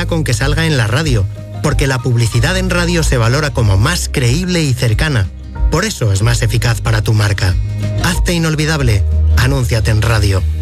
con que salga en la radio, porque la publicidad en radio se valora como más creíble y cercana. Por eso es más eficaz para tu marca. Hazte inolvidable. Anúnciate en radio.